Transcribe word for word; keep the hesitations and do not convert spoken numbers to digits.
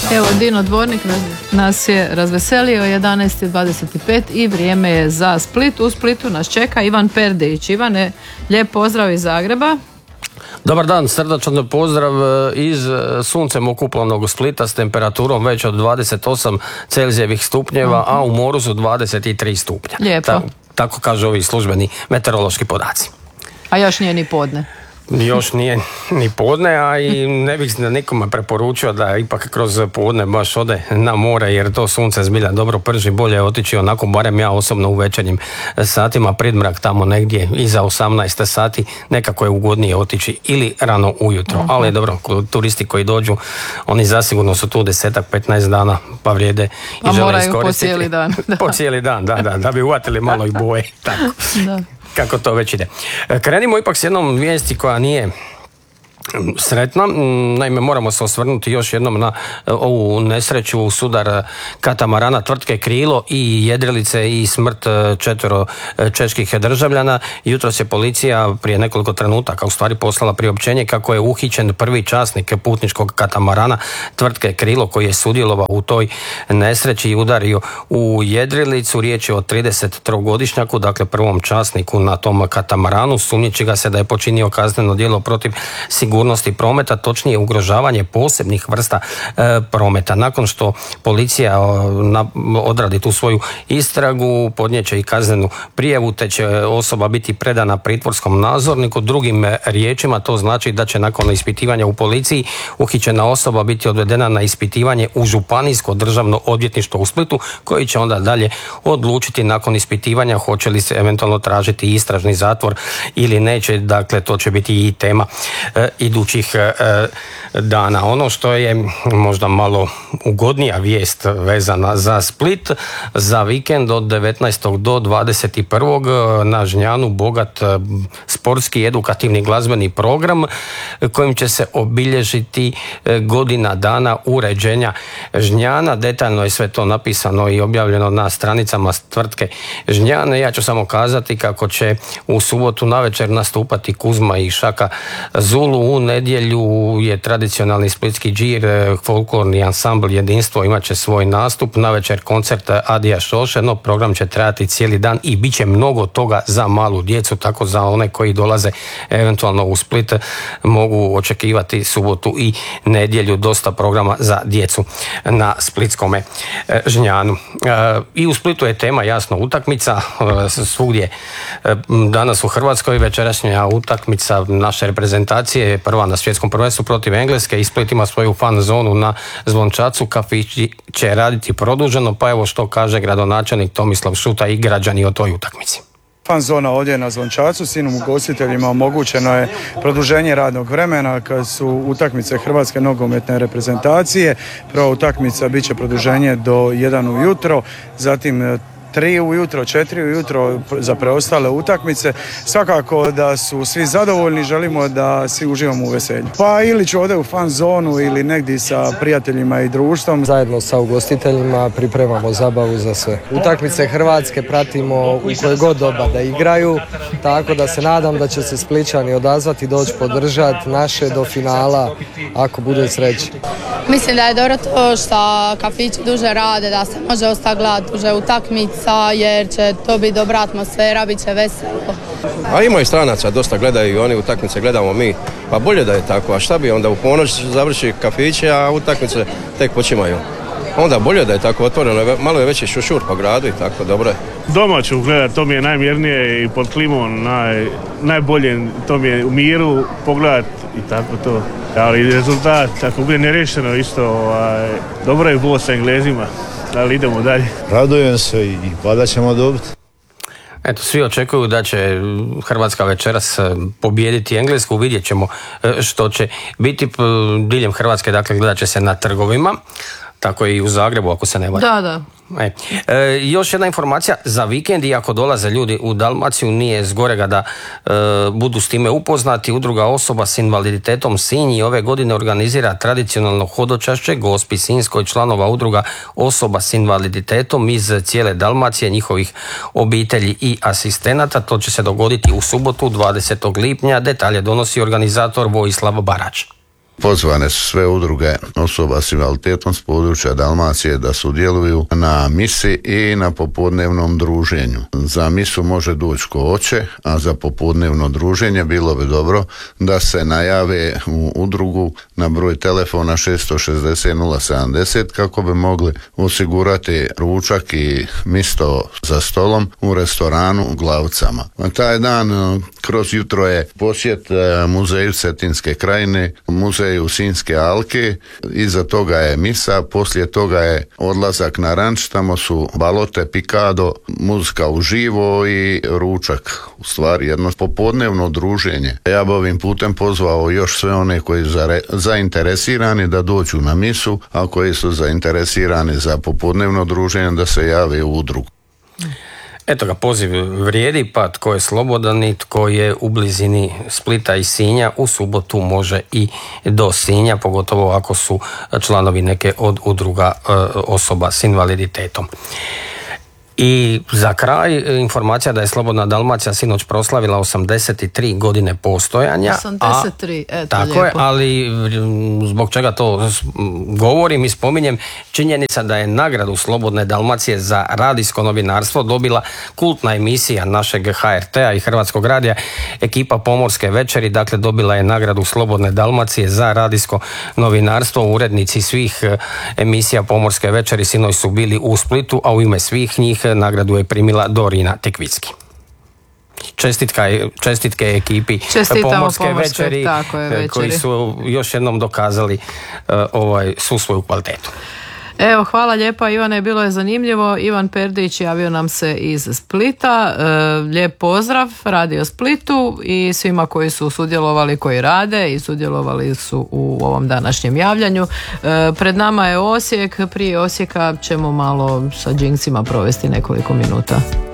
Evo, Dino Dvornik nas je razveselio, jedanaest i dvadeset pet i vrijeme je za Split. U Splitu nas čeka Ivan Perdejić. Ivane, lijep pozdrav iz Zagreba. Dobar dan, srdačan pozdrav iz suncem okupljenog Splita s temperaturom već od dvadeset osam Celzijevih stupnjeva, a u moru su dvadeset tri stupnja. Lijepo. Ta, tako kažu ovi službeni meteorološki podaci. A još nije ni podne. Još nije ni podne, a i ne bih nikome preporučio da ipak kroz podne baš ode na more, jer to sunce zbilja dobro prži, bolje otići onako, barem ja osobno u večernjim satima, predmrak tamo negdje iza osamnaest sati, nekako je ugodnije otići ili rano ujutro. Uh-huh. Ali dobro, turisti koji dođu, oni zasigurno su tu desetak, petnaest dana, pa vrijede i pa žele moraju iskoristiti. po cijeli dan. po cijeli dan, da, da, da bi uvatili malo i boje. Tako. Da. Kako to već ide. Krenimo ipak s jednom vijesti koja nije sretna. Naime, moramo se osvrnuti još jednom na ovu nesreću, sudar katamarana tvrtke Krilo i jedrilice i smrt četvero čeških državljana. Jutros je policija prije nekoliko trenutaka u stvari poslala priopćenje kako je uhićen prvi časnik putničkog katamarana tvrtke Krilo koji je sudjelovao u toj nesreći i udario u jedrilicu. Riječ je o tridesettrogodišnjaku, dakle prvom časniku na tom katamaranu. Sumnjiči ga se da je počinio kazneno djelo protiv sigurnosti sigurnosti prometa, točnije ugrožavanje posebnih vrsta e, prometa. Nakon što policija e, na, odradi tu svoju istragu, podnijeće i kaznenu prijavu, te će osoba biti predana pritvorskom nadzorniku. Drugim riječima to znači da će nakon ispitivanja u policiji uhićena osoba biti odvedena na ispitivanje u Županijsko državno odvjetništvo u Splitu, koji će onda dalje odlučiti nakon ispitivanja hoće li se eventualno tražiti istražni zatvor ili neće. Dakle, to će biti i tema e, idućih e, dana. Ono što je možda malo ugodnija vijest vezana za Split, za vikend od devetnaestog do dvadeset prvog na Žnjanu bogat sportski edukativni glazbeni program kojim će se obilježiti godina dana uređenja Žnjana. Detaljno je sve to napisano i objavljeno na stranicama tvrtke Žnjane. Ja ću samo kazati kako će u subotu navečer nastupati Kuzma i Šaka Zulu. U nedjelju je tradicionalni splitski džir, folklorni ansambl Jedinstvo imat će svoj nastup. Navečer koncert Adija Šoše, no program će trajati cijeli dan i bit će mnogo toga za malu djecu, tako za one koji dolaze eventualno u Split mogu očekivati subotu i nedjelju dosta programa za djecu na splitskome Žnjanu. I u Splitu je tema jasno utakmica, svugdje danas u Hrvatskoj večerašnja utakmica naše reprezentacije je prva na svjetskom prvenstvu protiv Engleske i Split ima svoju fan zonu na Zvončacu, kafići će raditi produženo, pa evo što kaže gradonačelnik Tomislav Šuta i građani o toj utakmici. Fan zona ovdje na Zvončacu, svim ugostiteljima omogućeno je produženje radnog vremena kad su utakmice Hrvatske nogometne reprezentacije. Prva utakmica bit će produženje do jedan ujutro, zatim tri ujutro, četiri ujutro za preostale utakmice. Svakako da su svi zadovoljni, želimo da svi uživamo u veselju. Pa ili ću ovdje u fan zonu ili negdje sa prijateljima i društvom. Zajedno sa ugostiteljima pripremamo zabavu za sve. Utakmice Hrvatske pratimo u koje god doba da igraju, tako da se nadam da će se Splićani odazvati, doći podržati naše do finala ako bude sreće. Mislim da je dobro to što kafići duže rade, da se može ostati gledati duže utakmica, jer će to biti dobra atmosfera, bit će veselo. A ima i stranaca, dosta gledaju i oni utakmice, gledamo mi, pa bolje da je tako, a šta bi onda u ponoć završi kafiće, a utakmice tek počimaju. Onda bolje da je tako otvoreno, malo je veći šušur po gradu i tako, dobro je. Doma ću gledati, to mi je najmirnije i pod klimom, naj, najbolje, to mi je u miru pogledati i tako to. Ali rezultat, ako bude nerešeno isto, ovaj, dobro je bilo sa Englezima, ali idemo dalje. Radujem se i valjda ćemo dobiti. Eto, svi očekuju da će Hrvatska večeras pobijediti Englesku, vidjet ćemo što će biti. Diljem Hrvatske, dakle, gledat će se na trgovima, tako i u Zagrebu ako se ne varam. Da, da. E, e, još jedna informacija za vikend, i ako dolaze ljudi u Dalmaciju nije zgorega da e, budu s time upoznati. Udruga osoba s invaliditetom Sinj i ove godine organizira tradicionalno hodočašće Gospi Sinjskoj, članova udruga osoba s invaliditetom iz cijele Dalmacije, njihovih obitelji i asistenata. To će se dogoditi u subotu dvadesetog lipnja. Detalje donosi organizator Vojislav Barač. Pozvane su sve udruge osoba s invaliditetom s područja Dalmacije da sudjeluju na misi i na popodnevnom druženju. Za misu može doći ko hoće, a za popodnevno druženje bilo bi dobro da se najave u udrugu na broj telefona šest šest zero nula sedamdeset kako bi mogli osigurati ručak i misto za stolom u restoranu u Glavcama. A taj dan kroz jutro je posjet muzeju Cetinske krajine, muzeju Sinjske alke, iza toga je misa, poslije toga je odlazak na ranč, tamo su balote, pikado, muzika uživo i ručak. U stvari jedno popodnevno druženje. Ja bi ovim putem pozvao još sve one koji su zainteresirani da dođu na misu, a koji su zainteresirani za popodnevno druženje da se jave u udrugu. Eto ga, poziv vrijedi, pa tko je slobodan i tko je u blizini Splita i Sinja u subotu može i do Sinja, pogotovo ako su članovi neke od udruga osoba s invaliditetom. I za kraj informacija da je Slobodna Dalmacija sinoć proslavila osamdeset tri godine postojanja. osamdeset tri, a, eto, tako lijepo. je, ali zbog čega to govorim i spominjem, činjenica da je nagradu Slobodne Dalmacije za radijsko novinarstvo dobila kultna emisija našeg H R T-a i Hrvatskog radija, ekipa Pomorske večeri, dakle dobila je nagradu Slobodne Dalmacije za radijsko novinarstvo. Urednici svih emisija Pomorske večeri sinoć su bili u Splitu, a u ime svih njih nagradu je primila Dorina Tekvicki. Čestitka, čestitke ekipi Čestitamo Pomorske, Pomorske večeri, tako je, večeri koji su još jednom dokazali uh, ovaj, svu svoju kvalitetu. Evo, hvala lijepa Ivane, bilo je zanimljivo. Ivan Perdić javio nam se iz Splita. E, lijep pozdrav Radio Splitu i svima koji su sudjelovali, koji rade i sudjelovali su u ovom današnjem javljanju. E, pred nama je Osijek, prije Osijeka ćemo malo sa džinksima provesti nekoliko minuta.